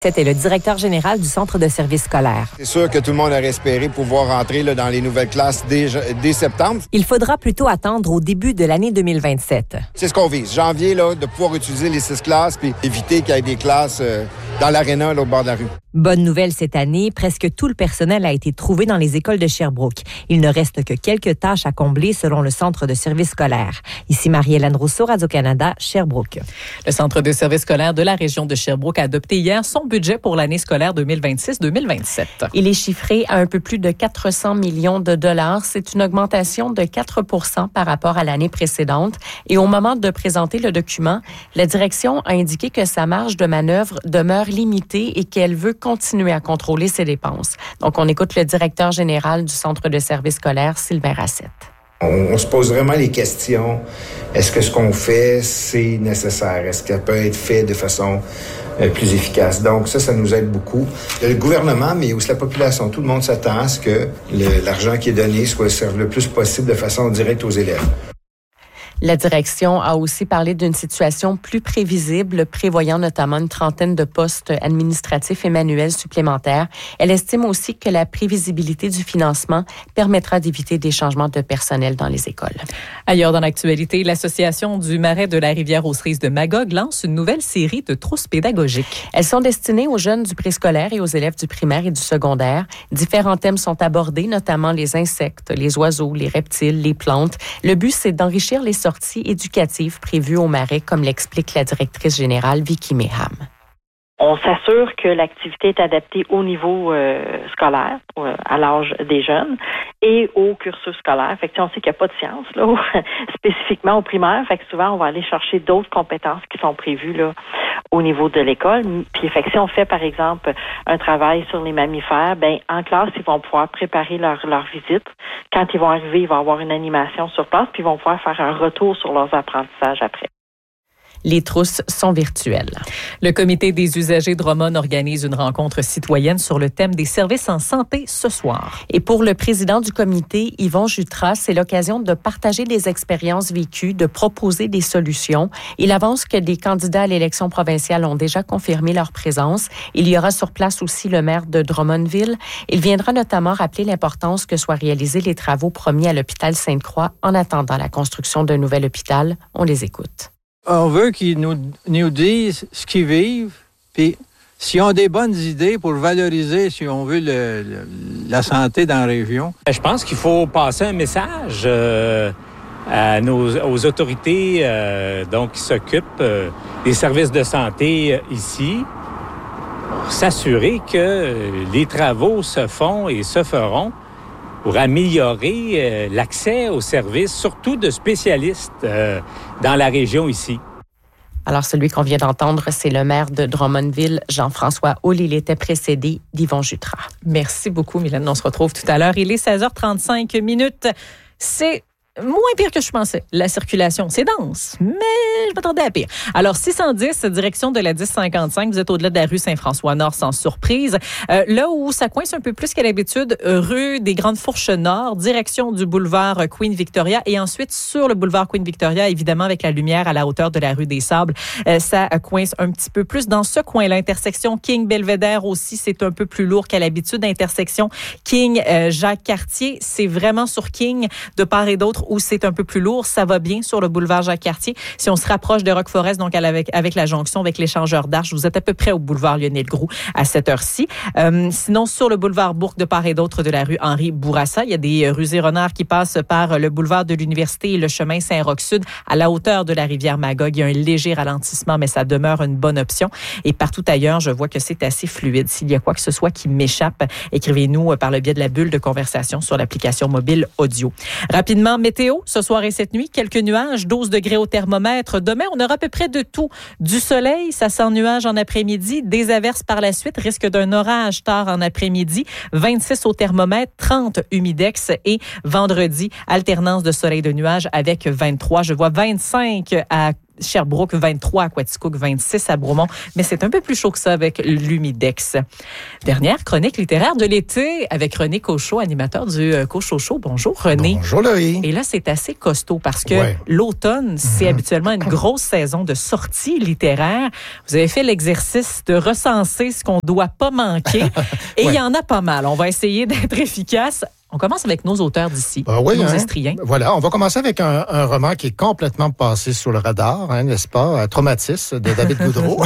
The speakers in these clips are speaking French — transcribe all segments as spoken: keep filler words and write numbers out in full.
C'était le directeur général du Centre de services scolaires. C'est sûr que tout le monde a espéré pouvoir entrer là, dans les nouvelles classes dès, dès septembre. Il faudra plutôt attendre au début de l'année deux mille vingt-sept. C'est ce qu'on vise. Janvier, là, de pouvoir utiliser les six classes puis éviter qu'il y ait des classes euh, dans l'aréna, là, au bord de la rue. Bonne nouvelle cette année, presque tout le personnel a été trouvé dans les écoles de Sherbrooke. Il ne reste que quelques tâches à combler selon le Centre de services scolaires. Ici Marie-Hélène Rousseau, Radio-Canada, Sherbrooke. Le Centre de services scolaires de la région de Sherbrooke a adopté hier son budget pour l'année scolaire deux mille vingt-six deux mille vingt-sept. Il est chiffré à un peu plus de quatre cents millions de dollars. C'est une augmentation de quatre pour cent par rapport à l'année précédente. Et au moment de présenter le document, la direction a indiqué que sa marge de manœuvre demeure limitée et qu'elle veut continuer à contrôler ses dépenses. Donc, on écoute le directeur général du Centre de services scolaires, Sylvain Racette. On, on se pose vraiment les questions. Est-ce que ce qu'on fait, c'est nécessaire? Est-ce qu'elle peut être fait de façon euh, plus efficace? Donc ça, ça nous aide beaucoup. Le gouvernement, mais aussi la population, tout le monde s'attend à ce que le, l'argent qui est donné soit serve le plus possible de façon directe aux élèves. La direction a aussi parlé d'une situation plus prévisible, prévoyant notamment une trentaine de postes administratifs et manuels supplémentaires. Elle estime aussi que la prévisibilité du financement permettra d'éviter des changements de personnel dans les écoles. Ailleurs dans l'actualité, l'Association du Marais de la rivière aux Cerises de Magog lance une nouvelle série de trousses pédagogiques. Elles sont destinées aux jeunes du préscolaire et aux élèves du primaire et du secondaire. Différents thèmes sont abordés, notamment les insectes, les oiseaux, les reptiles, les plantes. Le but, c'est d'enrichir les sorties éducatives prévues au Marais, comme l'explique la directrice générale Vicky Meham. On s'assure que l'activité est adaptée au niveau euh, scolaire, euh, à l'âge des jeunes, et au cursus scolaire. Fait que, on sait qu'il n'y a pas de sciences là, spécifiquement au primaire. Fait que souvent, on va aller chercher d'autres compétences qui sont prévues là, au niveau de l'école. Puis, fait que si on fait, par exemple, un travail sur les mammifères, ben en classe, ils vont pouvoir préparer leur, leur visite. Quand ils vont arriver, il va y avoir une animation sur place, puis ils vont pouvoir faire un retour sur leurs apprentissages après. Les trousses sont virtuelles. Le comité des usagers de Drummond organise une rencontre citoyenne sur le thème des services en santé ce soir. Et pour le président du comité, Yvon Jutras, c'est l'occasion de partager des expériences vécues, de proposer des solutions. Il avance que des candidats à l'élection provinciale ont déjà confirmé leur présence. Il y aura sur place aussi le maire de Drummondville. Il viendra notamment rappeler l'importance que soient réalisés les travaux promis à l'hôpital Sainte-Croix en attendant la construction d'un nouvel hôpital. On les écoute. On veut qu'ils nous, nous disent ce qu'ils vivent, puis s'ils ont des bonnes idées pour valoriser, si on veut, le, le, la santé dans la région. Je pense qu'il faut passer un message euh, à nos, aux autorités euh, donc, qui s'occupent euh, des services de santé euh, ici, pour s'assurer que les travaux se font et se feront pour améliorer euh, l'accès aux services, surtout de spécialistes euh, dans la région ici. Alors, celui qu'on vient d'entendre, c'est le maire de Drummondville, Jean-François Houle. Il était précédé d'Yvon Jutras. Merci beaucoup, Mylène. On se retrouve tout à l'heure. Il est seize heures trente-cinq minutes. C'est moins pire que je pensais. La circulation, c'est dense, mais je m'attendais à pire. Alors, six cent dix, direction de la dix cinquante-cinq, vous êtes au-delà de la rue Saint-François-Nord, sans surprise. Euh, là où ça coince un peu plus qu'à l'habitude, rue des Grandes Fourches Nord, direction du boulevard Queen Victoria, et ensuite sur le boulevard Queen Victoria, évidemment avec la lumière à la hauteur de la rue des Sables, euh, ça coince un petit peu plus dans ce coin-là. Intersection King-Belvédère aussi, c'est un peu plus lourd qu'à l'habitude. Intersection King-Jacques-Cartier, c'est vraiment sur King, de part et d'autre, où c'est un peu plus lourd. Ça va bien sur le boulevard Jacques-Cartier. Si on se rapproche de Rock-Forest, donc avec, avec la jonction, avec l'échangeur d'Arche, vous êtes à peu près au boulevard Lionel-Groulx à cette heure-ci. Euh, sinon, sur le boulevard Bourque, de part et d'autre de la rue Henri-Bourassa, il y a des rusés-renards qui passent par le boulevard de l'Université et le chemin Saint-Roch-Sud à la hauteur de la rivière Magog. Il y a un léger ralentissement, mais ça demeure une bonne option. Et partout ailleurs, je vois que c'est assez fluide. S'il y a quoi que ce soit qui m'échappe, écrivez-nous par le biais de la bulle de conversation sur l'application mobile audio. Rapidement, météo, ce soir et cette nuit, quelques nuages, douze degrés au thermomètre. Demain, on aura à peu près de tout. Du soleil, ça sent nuage en après-midi, des averses par la suite, risque d'un orage tard en après-midi, vingt-six au thermomètre, trente humidex et vendredi, alternance de soleil de nuages avec vingt-trois. Je vois vingt-cinq à Sherbrooke, vingt-trois à Quaticook, vingt-six à Bromont. Mais c'est un peu plus chaud que ça avec l'humidex. Dernière chronique littéraire de l'été avec René Cochot, animateur du euh, Cochot Show. Bonjour René. Bonjour Laurie. Et là, c'est assez costaud parce que ouais. l'automne, c'est mmh. habituellement une grosse saison de sorties littéraires. Vous avez fait l'exercice de recenser ce qu'on ne doit pas manquer. Et il ouais. y en a pas mal. On va essayer d'être efficace. On commence avec nos auteurs d'ici, ben oui, nos hein? estriens. Voilà, on va commencer avec un, un roman qui est complètement passé sous le radar, hein, n'est-ce pas? Traumatisme de David Goudreau.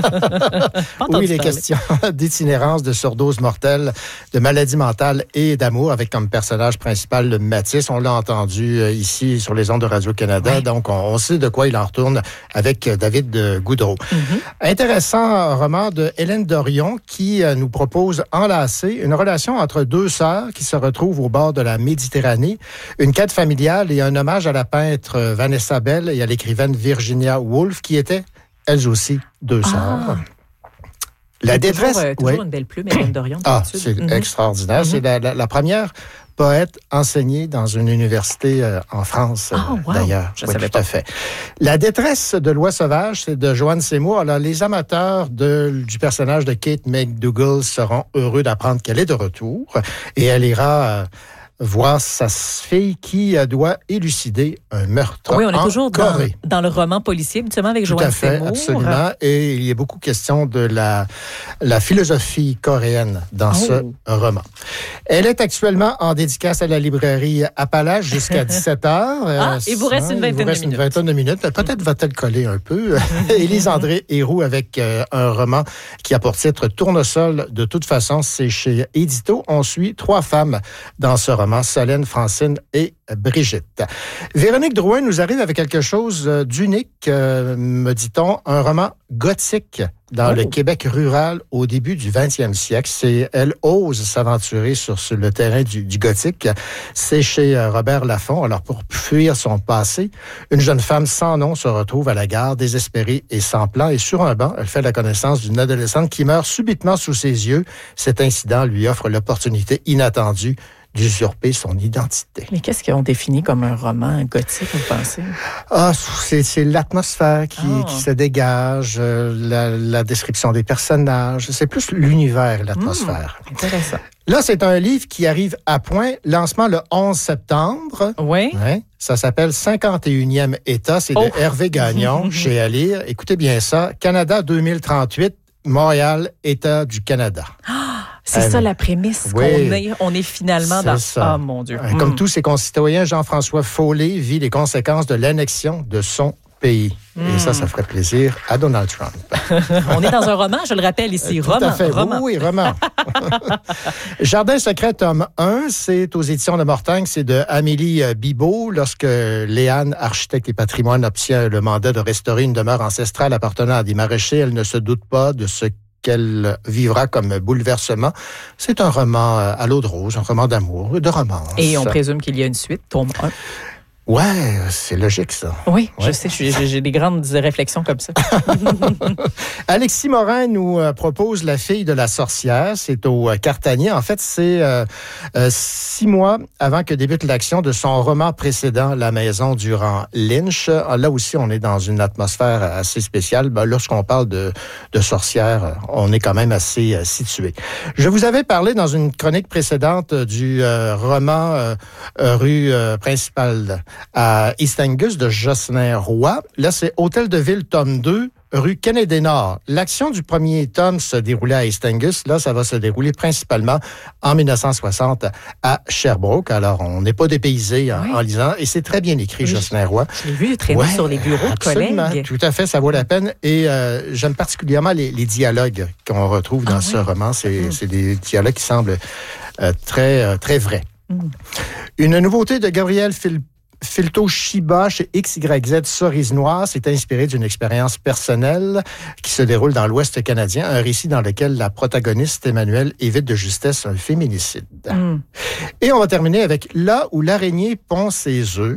Oui, les questions d'itinérance, de surdose mortelle, de maladie mentale et d'amour, avec comme personnage principal le Matisse. On l'a entendu euh, ici sur les ondes de Radio-Canada, oui. donc on, on sait de quoi il en retourne avec David Goudreau. Mm-hmm. Intéressant roman de Hélène Dorion qui euh, nous propose Enlacé, une relation entre deux sœurs qui se retrouvent au bord de la Méditerranée, une quête familiale et un hommage à la peintre Vanessa Bell et à l'écrivaine Virginia Woolf, qui étaient, elles aussi, deux ah. sœurs. La détresse... Toujours, euh, toujours ouais. une belle plume, Hélène Dorion. Ah, c'est mm-hmm. extraordinaire. Mm-hmm. C'est la, la, la première poète enseignée dans une université euh, en France, euh, oh, wow. d'ailleurs. Je oui, savais tout pas. à fait. La détresse de l'oie sauvage, c'est de Joanne Seymour. Alors, les amateurs de, du personnage de Kate McDougall seront heureux d'apprendre qu'elle est de retour et elle ira... Euh, voir sa fille qui doit élucider un meurtre. Oui, on est en toujours dans, Corée. dans le roman policier, habituellement avec Joanne Seymour. Tout à fait, absolument. Et il y a beaucoup question de la, la philosophie coréenne dans oh. ce roman. Elle est actuellement en dédicace à la librairie Appalache jusqu'à dix-sept heures. Ah, il vous reste une vingtaine de minutes. Il vous reste une vingtaine de minutes. Peut-être va-t-elle coller un peu. Élise André Héroux avec euh, un roman qui a pour titre Tournesol. De toute façon, c'est chez Édito. On suit trois femmes dans ce roman. Solène, Francine et Brigitte. Véronique Drouin nous arrive avec quelque chose d'unique, euh, me dit-on, un roman gothique dans oh. le Québec rural au début du vingtième siècle. C'est, elle ose s'aventurer sur, sur le terrain du, du gothique. C'est chez euh, Robert Laffont. Alors, pour fuir son passé, une jeune femme sans nom se retrouve à la gare, désespérée et sans plan. Et sur un banc, elle fait la connaissance d'une adolescente qui meurt subitement sous ses yeux. Cet incident lui offre l'opportunité inattendue d'usurper son identité. Mais qu'est-ce qu'on définit comme un roman gothique, vous pensez? Ah, c'est, c'est l'atmosphère qui, oh. qui se dégage, euh, la, la description des personnages. C'est plus l'univers, l'atmosphère. Mmh, intéressant. Là, c'est un livre qui arrive à point. Lancement le onze septembre. Oui. Ouais. Ça s'appelle cinquante et unième État. C'est oh. de Hervé Gagnon chez À lire. Écoutez bien ça. Canada deux mille trente-huit, Montréal, État du Canada. Ah! C'est euh, ça la prémisse, oui, qu'on est, on est finalement c'est dans... Ça. Ah, mon Dieu. Comme mm. tous ses concitoyens, Jean-François Follet vit les conséquences de l'annexion de son pays. Mm. Et ça, ça ferait plaisir à Donald Trump. On est dans un roman, je le rappelle ici. Tout roman, à fait. roman. Oui, oui, roman. Jardin secret, tome un, c'est aux éditions de Mortagne, c'est de Amélie Bibeau. Lorsque Léane, architecte et patrimoine, obtient le mandat de restaurer une demeure ancestrale appartenant à des maraîchers, elle ne se doute pas de ce qu'elle vivra comme bouleversement. C'est un roman à l'eau de rose, un roman d'amour, de romance. Et on présume qu'il y a une suite, tome un. Ouais, c'est logique, ça. Oui, ouais. je sais, j'ai, j'ai des grandes réflexions comme ça. Alexis Morin nous propose La fille de la sorcière. C'est au Cartanier. En fait, c'est euh, euh, six mois avant que débute l'action de son roman précédent, La maison durant Lynch. Là aussi, on est dans une atmosphère assez spéciale. Ben, lorsqu'on parle de, de sorcière, on est quand même assez euh, situé. Je vous avais parlé dans une chronique précédente du euh, roman euh, Rue euh, principale à East Angus de Jocelyn Roy. Là, c'est Hôtel de Ville, tome deux, rue Kennedy-Nord. L'action du premier tome se déroulait à East Angus. Là, ça va se dérouler principalement en dix-neuf cent soixante à Sherbrooke. Alors, on n'est pas dépaysé en, oui. en lisant. Et c'est très bien écrit, oui. Jocelyn Roy. Je l'ai vu traîner ouais, sur les bureaux absolument, de collègues. Tout à fait, ça vaut la peine. Et euh, j'aime particulièrement les, les dialogues qu'on retrouve dans ah, ce oui. roman. C'est, mmh. c'est des dialogues qui semblent euh, très, euh, très vrais. Mmh. Une nouveauté de Gabriel Philippe Filto Shiba chez X Y Z Cerise Noire s'est inspiré d'une expérience personnelle qui se déroule dans l'Ouest canadien, un récit dans lequel la protagoniste Emmanuelle évite de justesse un féminicide. Mm. Et on va terminer avec Là où l'araignée pond ses œufs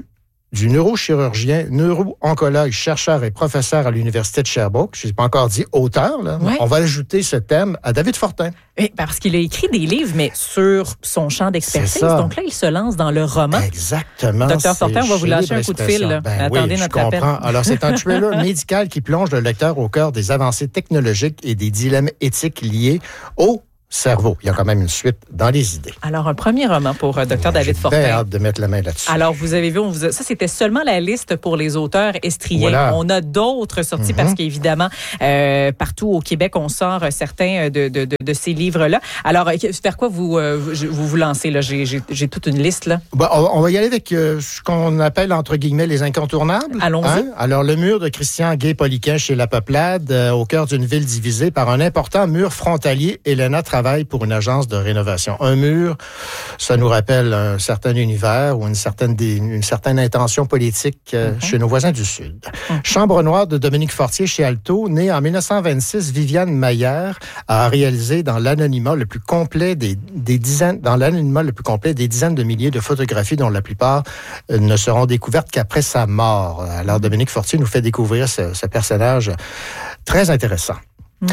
du neurochirurgien, neuro-oncologue, chercheur et professeur à l'Université de Sherbrooke. Je n'ai pas encore dit auteur, là. Ouais. On va ajouter ce thème à David Fortin. Oui, parce qu'il a écrit des livres, mais sur son champ d'expertise. Donc là, il se lance dans le roman. Exactement. Docteur Fortin, on va vous lâcher un coup de fil. Là. Ben Attendez oui, notre je appel. comprends. Alors, c'est un thriller médical qui plonge le lecteur au cœur des avancées technologiques et des dilemmes éthiques liés au cerveau. Il y a quand même une suite dans les idées. Alors, un premier roman pour euh, Docteur David J'ai Fortin. bien hâte de mettre la main là-dessus. Alors, vous avez vu, on vous a... ça, c'était seulement la liste pour les auteurs estriens. Voilà. On a d'autres sorties mm-hmm. parce qu'évidemment, euh, partout au Québec, on sort certains de, de, de, de ces livres-là. Alors, vers quoi vous euh, vous, vous lancez? Là? J'ai, j'ai, j'ai toute une liste. Là. Bon, on va y aller avec euh, ce qu'on appelle, entre guillemets, les incontournables. Allons-y. Hein? Alors, le mur de Christian Gay-Poliquin chez La Peuplade, euh, au cœur d'une ville divisée par un important mur frontalier. Elena travaille pour une agence de rénovation. Un mur, ça nous rappelle un certain univers ou une certaine, une certaine intention politique euh, mm-hmm. chez nos voisins du Sud. Mm-hmm. Chambre noire de Dominique Fortier chez Alto, née en dix-neuf cent vingt-six, Viviane Maillère a réalisé dans l'anonymat le plus complet des, des dizaines, dans l'anonymat le plus complet des dizaines de milliers de photographies dont la plupart euh, ne seront découvertes qu'après sa mort. Alors Dominique Fortier nous fait découvrir ce, ce personnage très intéressant. Mm.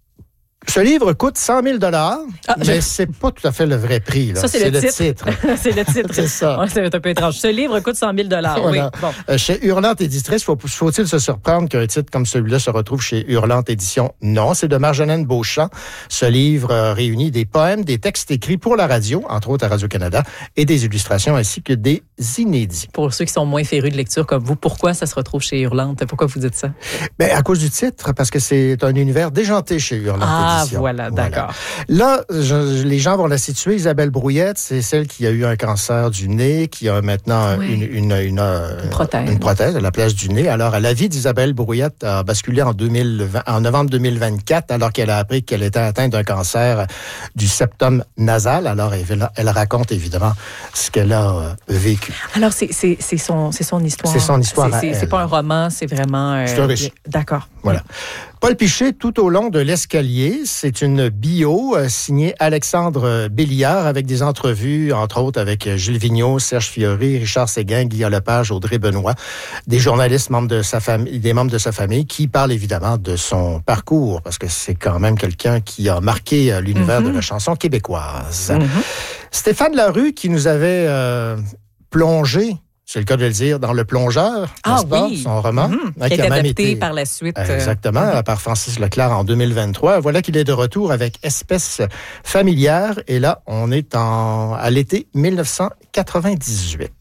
Ce livre coûte cent mille dollars, ah, mais je... c'est pas tout à fait le vrai prix. Là. Ça, c'est, c'est le, le titre. titre. c'est le titre. C'est ça. Ouais, c'est un peu étrange. Ce livre coûte cent mille dollars. Voilà. Oui. Bon. Euh, chez Hurlante Éditrice, faut, faut-il se surprendre qu'un titre comme celui-là se retrouve chez Hurlante Édition? Non, c'est de Marjolaine Beauchamp. Ce livre euh, réunit des poèmes, des textes écrits pour la radio, entre autres à Radio-Canada, et des illustrations ainsi que des inédits. Pour ceux qui sont moins férus de lecture comme vous, pourquoi ça se retrouve chez Hurlante? Pourquoi vous dites ça? Ben, à cause du titre, parce que c'est un univers déjanté chez Hurlante ah, Édition. Ah, voilà, d'accord. Voilà. Là, je, les gens vont la situer. Isabelle Brouillette, c'est celle qui a eu un cancer du nez, qui a maintenant oui. une, une, une, une, prothèse. une prothèse à la place du nez. Alors, la vie d'Isabelle Brouillette a basculé en, deux mille vingt, en novembre deux mille vingt-quatre, alors qu'elle a appris qu'elle était atteinte d'un cancer du septum nasal. Alors, elle, elle raconte évidemment ce qu'elle a vécu. Alors, c'est, c'est, c'est, son, c'est son histoire. C'est son histoire. C'est, c'est, c'est pas un roman, c'est vraiment... Euh, c'est un récit. D'accord. Voilà. Paul Piché, Tout au long de l'escalier, c'est une bio euh, signée Alexandre Béliard avec des entrevues, entre autres avec Gilles Vigneault, Serge Fiori, Richard Séguin, Guillaume Lepage, Audrey Benoît, des journalistes membres de sa famille, des membres de sa famille qui parlent évidemment de son parcours parce que c'est quand même quelqu'un qui a marqué euh, l'univers mm-hmm. de la chanson québécoise. Mm-hmm. Stéphane Larue qui nous avait euh, plongé, c'est le cas de le dire, dans Le Plongeur, ah, n'est-ce pas, oui. son roman. Mmh, hein, qui, qui a a été adapté été, par la suite. Exactement, euh, par Francis Leclerc en deux mille vingt-trois. Voilà qu'il est de retour avec Espèce familière. Et là, on est en, à l'été dix-neuf cent quatre-vingt-dix-huit.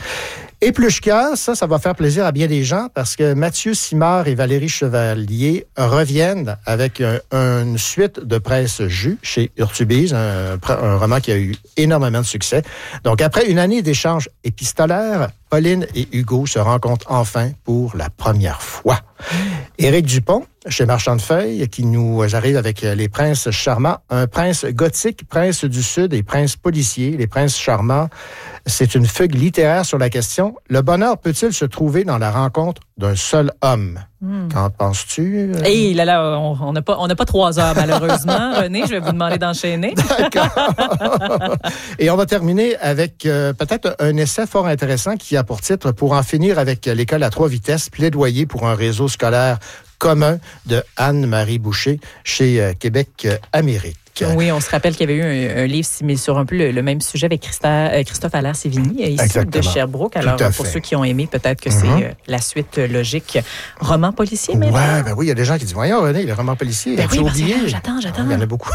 Épluchka, ça, ça va faire plaisir à bien des gens parce que Mathieu Simard et Valérie Chevalier reviennent avec un, une suite de presse Jus chez Urtubise, un, un roman qui a eu énormément de succès. Donc, après une année d'échanges épistolaires, Pauline et Hugo se rencontrent enfin pour la première fois. Éric Dupont, chez Marchand de Feuilles, qui nous arrive avec Les Princes Charmants, un prince gothique, prince du Sud et prince policier. Les Princes Charmants, c'est une fugue littéraire sur la question. Le bonheur peut-il se trouver dans la rencontre d'un seul homme? Hmm. Qu'en penses-tu? Euh... Hey, là, là, on n'a pas, on n'a pas trois heures, malheureusement. René, je vais vous demander d'enchaîner. D'accord. Et on va terminer avec euh, peut-être un essai fort intéressant qui a pour titre « Pour en finir avec l'école à trois vitesses, plaidoyer pour un réseau scolaire commun » de Anne-Marie Boucher chez euh, Québec euh, Amérique. Oui, on se rappelle qu'il y avait eu un, un livre sur un peu le, le même sujet avec Christa, euh, Christophe Allaire-Sévigny, ici Exactement. de Sherbrooke. Alors, pour ceux qui ont aimé, peut-être que mm-hmm. c'est euh, la suite logique. Roman policier, même. Oui, ben oui, il y a des gens qui disent, voyons, René, les romans policiers, ben as-tu oui, oublié? J'attends, j'attends. Il y en a beaucoup.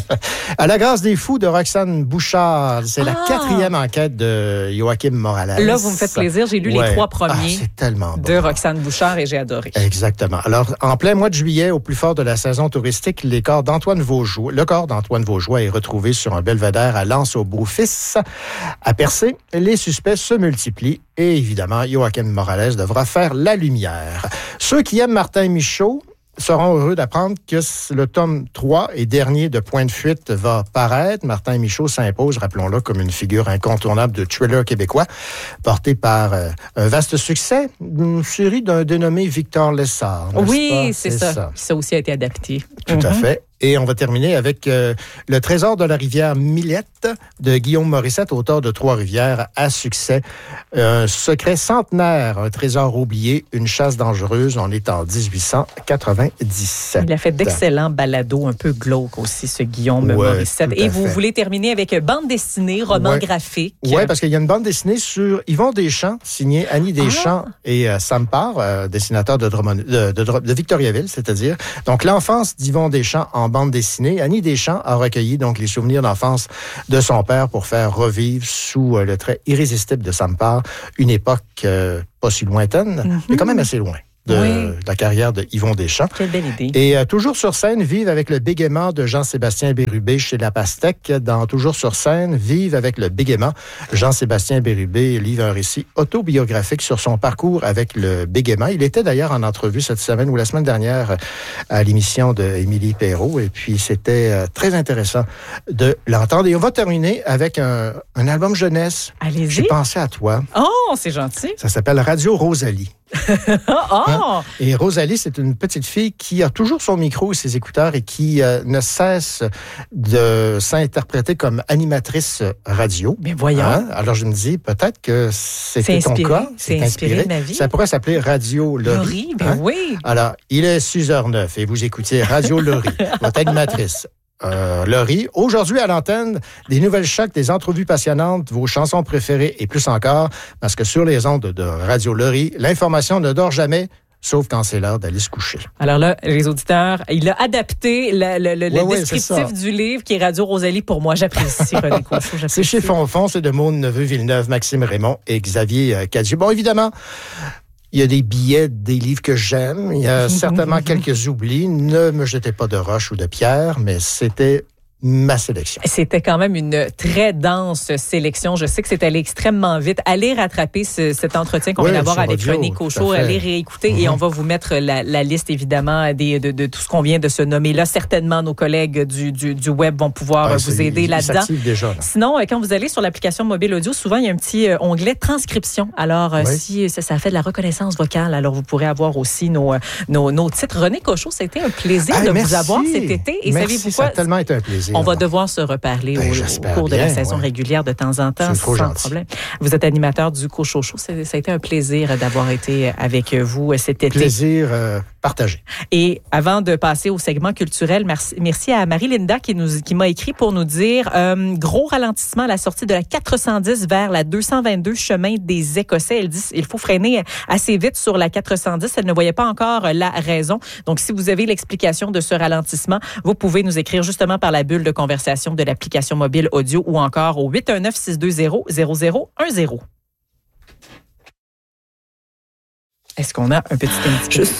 À la grâce des fous de Roxane Bouchard, c'est ah. la quatrième enquête de Joachim Morales. Là, vous me faites plaisir, j'ai lu ouais. les trois premiers ah, c'est tellement bon. de Roxane Bouchard et j'ai adoré. Exactement. Alors, en plein mois de juillet, au plus fort de la saison touristique, les corps d'Antoine Vaugeois, le corps d'Antoine Vaugeois est retrouvé sur un belvédère à Lens-au-Boufis. À Percé, les suspects se multiplient et évidemment, Joachim Morales devra faire la lumière. Ceux qui aiment Martin Michaud seront heureux d'apprendre que le tome trois et dernier de Point de fuite va paraître. Martin Michaud s'impose, rappelons-le, comme une figure incontournable de thriller québécois, porté par euh, un vaste succès, une série d'un dénommé Victor Lessard. Oui, pas? c'est, c'est ça. ça. Ça aussi a été adapté. Tout mm-hmm. à fait. Et on va terminer avec euh, Le trésor de la rivière Millette de Guillaume Morissette, auteur de Trois-Rivières à succès. Un secret centenaire, un trésor oublié, une chasse dangereuse. On est en dix-huit cent quatre-vingt-dix-sept. Il a fait d'excellents balados, un peu glauques aussi, ce Guillaume ouais, Morissette. Et vous fait. voulez terminer avec bande dessinée, roman ouais. graphique. Oui, parce qu'il y a une bande dessinée sur Yvon Deschamps, signée Annie Deschamps ah. et euh, Sam Parr, euh, dessinateur de, Drummond, de, de, de, de Victoriaville, c'est-à-dire. Donc, l'enfance d'Yvon Deschamps en bande dessinée. Annie Deschamps a recueilli donc les souvenirs d'enfance de son père pour faire revivre sous euh, le trait irrésistible de Sam Parr une époque euh, pas si lointaine, mm-hmm. mais quand même assez loin. De, oui. de la carrière de Yvon Deschamps. Quelle belle idée. Et euh, toujours sur scène, Vive avec le bégaiement de Jean-Sébastien Bérubé chez La Pastèque. Dans Toujours sur scène, Vive avec le bégaiement. Jean-Sébastien Bérubé livre un récit autobiographique sur son parcours avec le bégaiement. Il était d'ailleurs en entrevue cette semaine ou la semaine dernière à l'émission de Émilie Perrault. Et puis, c'était euh, très intéressant de l'entendre. Et on va terminer avec un, un album jeunesse. Allez-y. J'ai pensé à toi. Oh, c'est gentil. Ça s'appelle Radio Rosalie. oh! Hein? Et Rosalie, c'est une petite fille qui a toujours son micro et ses écouteurs et qui euh, ne cesse de s'interpréter comme animatrice radio. Mais voyons. Hein? Alors, je me dis, peut-être que c'était ton cas. C'est inspiré, inspiré de ma vie. Ça pourrait s'appeler Radio Laurie. Laurie, ben hein? oui. Alors, il est six heures neuf et vous écoutez Radio Laurie, votre animatrice. Euh, Laurie, aujourd'hui à l'antenne, des nouvelles chocs, des entrevues passionnantes, vos chansons préférées et plus encore, parce que sur les ondes de Radio Laurie, l'information ne dort jamais, sauf quand c'est l'heure d'aller se coucher. Alors là, les auditeurs, il a adapté le, le, le, ouais, le descriptif ouais, du livre qui est Radio Rosalie pour moi. J'apprécie René Cochot. C'est chez Fonfon, c'est de Maud Neveu-Villeneuve, Maxime Raymond et Xavier Cadieux. Bon, évidemment, il y a des billets, des livres que j'aime. Il y a certainement quelques oublis. Ne me jetez pas de roches ou de pierres, mais c'était ma sélection. C'était quand même une très dense sélection. Je sais que c'est allé extrêmement vite. Allez rattraper ce, cet entretien qu'on oui, vient d'avoir avec audio, René Cochot. Allez réécouter mm-hmm. et on va vous mettre la, la liste, évidemment, des, de, de tout ce qu'on vient de se nommer là. Certainement, nos collègues du, du, du web vont pouvoir ouais, vous aider là-dedans. Déjà, là. Sinon, quand vous allez sur l'application mobile audio, souvent, il y a un petit onglet transcription. Alors, oui. si ça, ça fait de la reconnaissance vocale, alors vous pourrez avoir aussi nos, nos, nos titres. René Cochot, ça a été un plaisir hey, de merci. vous avoir cet été. Et merci, savez-vous quoi? Ça a tellement été un plaisir. On va devoir se reparler ben, au, au cours bien, de la saison ouais. régulière de temps en temps, sans gentil. problème. Vous êtes animateur du Cochot Show. Ça a été un plaisir d'avoir été avec vous cet été. Plaisir euh, partagé. Et avant de passer au segment culturel, merci, merci à Marie-Linda qui, nous, qui m'a écrit pour nous dire euh, gros ralentissement à la sortie de la quatre cent dix vers la deux cent vingt-deux chemin des Écossais. Elle dit il faut freiner assez vite sur la quatre cent dix. Elle ne voyait pas encore la raison. Donc, si vous avez l'explication de ce ralentissement, vous pouvez nous écrire justement par la bulle de conversation de l'application mobile audio ou encore au huit un neuf, six deux zéro, zéro zéro un zéro. Est-ce qu'on a un petit indice?